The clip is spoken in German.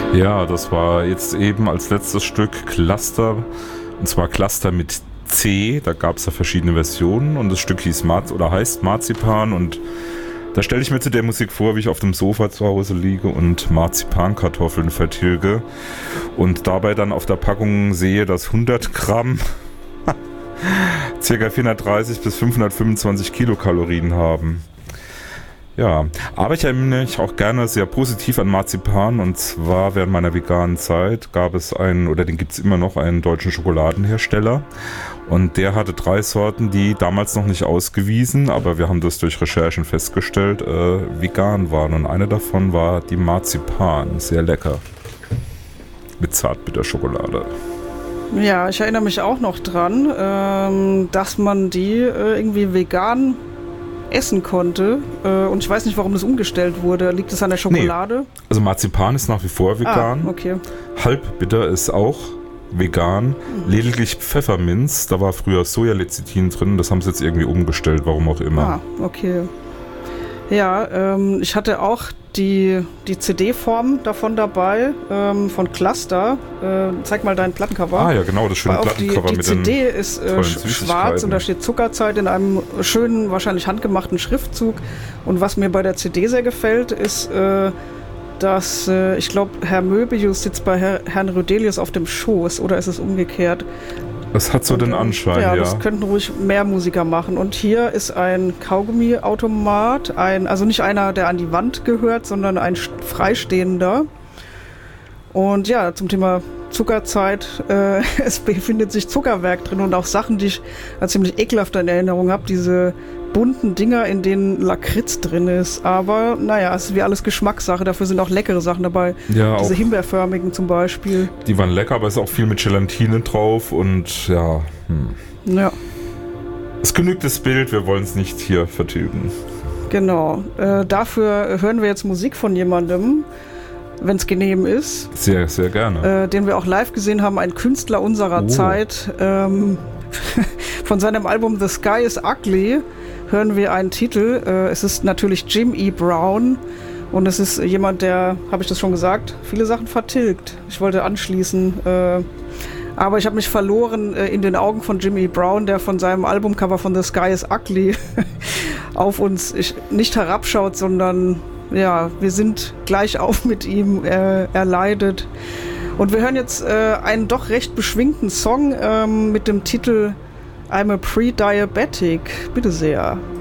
Ja, das war jetzt eben als letztes Stück Cluster, und zwar Cluster mit C. Da gab es ja verschiedene Versionen und das Stück heißt Marzipan, und da stelle ich mir zu der Musik vor, wie ich auf dem Sofa zu Hause liege und Marzipankartoffeln vertilge und dabei dann auf der Packung sehe, dass 100 Gramm ca. 430 bis 525 Kilokalorien haben. Ja, aber ich erinnere mich auch gerne sehr positiv an Marzipan, und zwar während meiner veganen Zeit gab es den gibt es immer noch, einen deutschen Schokoladenhersteller, und der hatte 3 Sorten, die damals noch nicht ausgewiesen, aber wir haben das durch Recherchen festgestellt, vegan waren, und eine davon war die Marzipan, sehr lecker, mit Zartbitterschokolade. Ja, ich erinnere mich auch noch dran, dass man die irgendwie vegan essen konnte. Und ich weiß nicht, warum das umgestellt wurde. Liegt es an der Schokolade? Nee. Also Marzipan ist nach wie vor vegan. Okay. Halbbitter ist auch vegan. Lediglich Pfefferminz, da war früher Sojalecithin drin. Das haben sie jetzt irgendwie umgestellt, warum auch immer. Okay. Ja, ich hatte auch die CD-Form davon dabei, von Cluster. Zeig mal dein Plattencover. Ah ja, genau, das schöne Plattencover die mit CD den ist schwarz und da steht Zuckerzeit in einem schönen, wahrscheinlich handgemachten Schriftzug. Und was mir bei der CD sehr gefällt, ist, dass, ich glaube, Herr Möbius sitzt bei Herrn Rödelius auf dem Schoß, oder ist es umgekehrt? Das hat so den Anschein, ja. Das könnten ruhig mehr Musiker machen. Und hier ist ein Kaugummiautomat, also nicht einer, der an die Wand gehört, sondern ein freistehender. Und ja, zum Thema Zuckerzeit, es befindet sich Zuckerwerk drin und auch Sachen, die ich als ziemlich ekelhaft in Erinnerung habe, diese bunten Dinger, in denen Lakritz drin ist. Aber naja, es ist wie alles Geschmackssache, dafür sind auch leckere Sachen dabei. Ja, diese himbeerförmigen zum Beispiel. Die waren lecker, aber es ist auch viel mit Gelatine drauf und ja. Ja. Es genügt das Bild, wir wollen es nicht hier vertilgen. Genau. Dafür hören wir jetzt Musik von jemandem, wenn es genehm ist. Sehr, sehr gerne. Den wir auch live gesehen haben, ein Künstler unserer Zeit. Von seinem Album The Sky is Ugly hören wir einen Titel. Es ist natürlich Jim E. Brown, und es ist jemand, der, habe ich das schon gesagt, viele Sachen vertilgt. Ich wollte anschließen, aber ich habe mich verloren in den Augen von Jim E. Brown, der von seinem Albumcover von The Sky is Ugly auf uns nicht herabschaut, sondern ja, wir sind gleich auf mit ihm, er leidet. Und wir hören jetzt einen doch recht beschwingten Song mit dem Titel I'm a Pre-Diabetic. Bitte sehr.